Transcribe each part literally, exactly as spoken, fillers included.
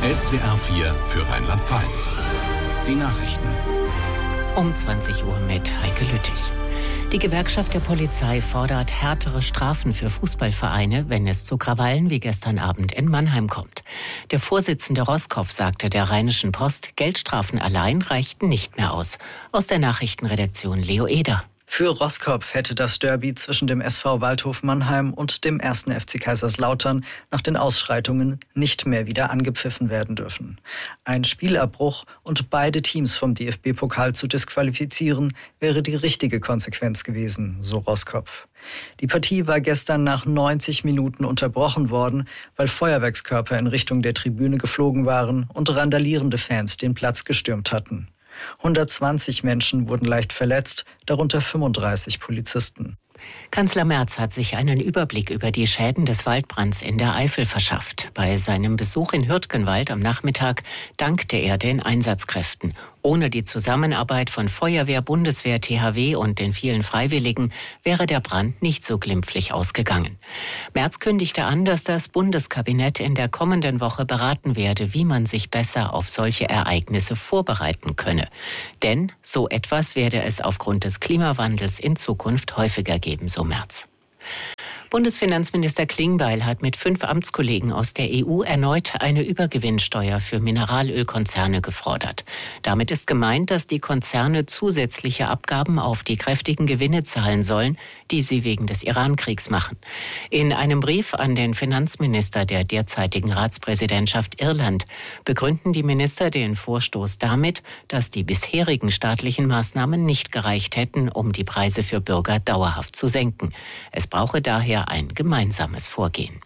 S W R vier für Rheinland-Pfalz. Die Nachrichten. Um zwanzig Uhr mit Heike Lüttich. Die Gewerkschaft der Polizei fordert härtere Strafen für Fußballvereine, wenn es zu Krawallen wie gestern Abend in Mannheim kommt. Der Vorsitzende Roskopf sagte der Rheinischen Post, Geldstrafen allein reichten nicht mehr aus. Aus der Nachrichtenredaktion Leo Eder. Für Roskopf hätte das Derby zwischen dem S V Waldhof Mannheim und dem ersten F C Kaiserslautern nach den Ausschreitungen nicht mehr wieder angepfiffen werden dürfen. Ein Spielabbruch und beide Teams vom D F B-Pokal zu disqualifizieren, wäre die richtige Konsequenz gewesen, so Roskopf. Die Partie war gestern nach neunzig Minuten unterbrochen worden, weil Feuerwerkskörper in Richtung der Tribüne geflogen waren und randalierende Fans den Platz gestürmt hatten. hundertzwanzig Menschen wurden leicht verletzt, darunter fünfunddreißig Polizisten. Kanzler Merz hat sich einen Überblick über die Schäden des Waldbrands in der Eifel verschafft. Bei seinem Besuch in Hürtgenwald am Nachmittag dankte er den Einsatzkräften. Ohne die Zusammenarbeit von Feuerwehr, Bundeswehr, T H W und den vielen Freiwilligen wäre der Brand nicht so glimpflich ausgegangen. Merz kündigte an, dass das Bundeskabinett in der kommenden Woche beraten werde, wie man sich besser auf solche Ereignisse vorbereiten könne. Denn so etwas werde es aufgrund des Klimawandels in Zukunft häufiger geben, so Merz. Bundesfinanzminister Klingbeil hat mit fünf Amtskollegen aus der E U erneut eine Übergewinnsteuer für Mineralölkonzerne gefordert. Damit ist gemeint, dass die Konzerne zusätzliche Abgaben auf die kräftigen Gewinne zahlen sollen, die sie wegen des Iran-Kriegs machen. In einem Brief an den Finanzminister der derzeitigen Ratspräsidentschaft Irland begründen die Minister den Vorstoß damit, dass die bisherigen staatlichen Maßnahmen nicht gereicht hätten, um die Preise für Bürger dauerhaft zu senken. Es brauche daher ein gemeinsames Vorgehen.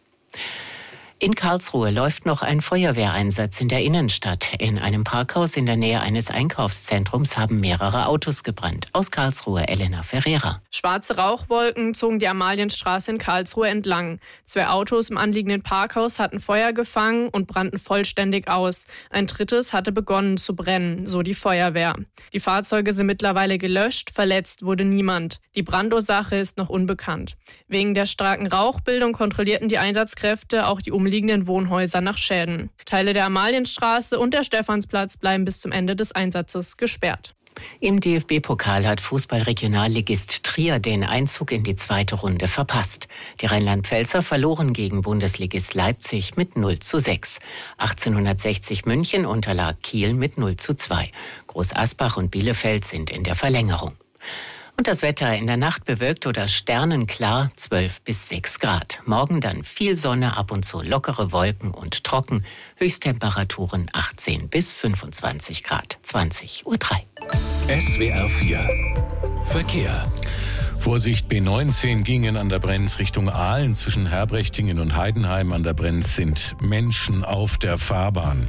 In Karlsruhe läuft noch ein Feuerwehreinsatz in der Innenstadt. In einem Parkhaus in der Nähe eines Einkaufszentrums haben mehrere Autos gebrannt. Aus Karlsruhe Elena Ferreira. Schwarze Rauchwolken zogen die Amalienstraße in Karlsruhe entlang. Zwei Autos im anliegenden Parkhaus hatten Feuer gefangen und brannten vollständig aus. Ein drittes hatte begonnen zu brennen, so die Feuerwehr. Die Fahrzeuge sind mittlerweile gelöscht, verletzt wurde niemand. Die Brandursache ist noch unbekannt. Wegen der starken Rauchbildung kontrollierten die Einsatzkräfte auch die umliegenden Wohnhäuser nach Schäden. Teile der Amalienstraße und der Stephansplatz bleiben bis zum Ende des Einsatzes gesperrt. Im D F B-Pokal hat Fußball-Regionalligist Trier den Einzug in die zweite Runde verpasst. Die Rheinland-Pfälzer verloren gegen Bundesligist Leipzig mit null zu sechs. achtzehnhundertsechzig München unterlag Kiel mit null zu zwei. Groß Asbach und Bielefeld sind in der Verlängerung. Und das Wetter in der Nacht bewölkt oder sternenklar zwölf bis sechs Grad. Morgen dann viel Sonne, ab und zu lockere Wolken und trocken. Höchsttemperaturen achtzehn bis fünfundzwanzig Grad. zwanzig Uhr drei. S W R vier Verkehr. Vorsicht, B neunzehn Gingen an der Brenz Richtung Aalen. Zwischen Herbrechtingen und Heidenheim an der Brenz sind Menschen auf der Fahrbahn.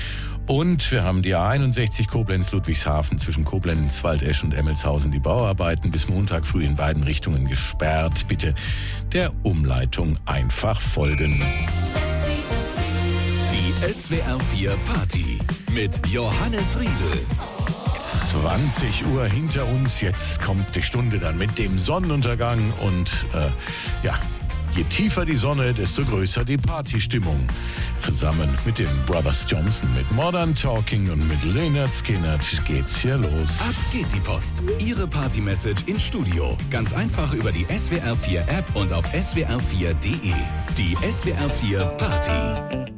Und wir haben die A einundsechzig Koblenz-Ludwigshafen zwischen Koblenz, Waldesch und Emmelshausen. Die Bauarbeiten bis Montag früh in beiden Richtungen gesperrt. Bitte der Umleitung einfach folgen. Die S W R vier Party mit Johannes Riedel. zwanzig Uhr hinter uns. Jetzt kommt die Stunde dann mit dem Sonnenuntergang. Und äh, ja, je tiefer die Sonne, desto größer die Partystimmung. Zusammen mit den Brothers Johnson, mit Modern Talking und mit Lynyrd Skynyrd geht's hier los. Ab geht die Post. Ihre Party-Message ins Studio. Ganz einfach über die S W R vier App und auf S W R vier Punkt D E. Die S W R vier Party.